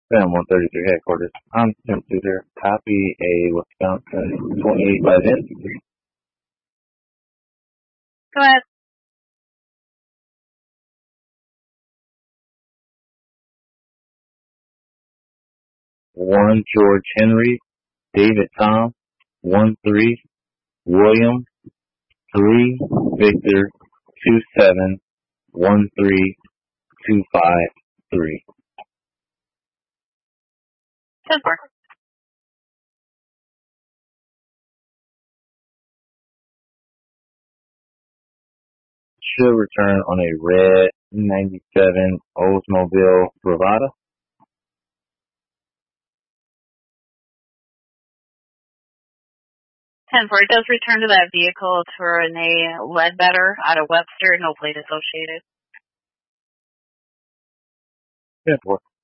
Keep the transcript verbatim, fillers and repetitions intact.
Sam one thirty-three headquarters. I'm Tim Tudor. Copy a Wisconsin twenty-eight by then. Go ahead. One George Henry, David Tom, one three, William, three, Victor, two seven, one three, two five, three. ten four. Should return on a red ninety-seven Oldsmobile Bravada. ten four. It does return to that vehicle. It's for Renee Ledbetter out of Webster. No plate associated. ten four.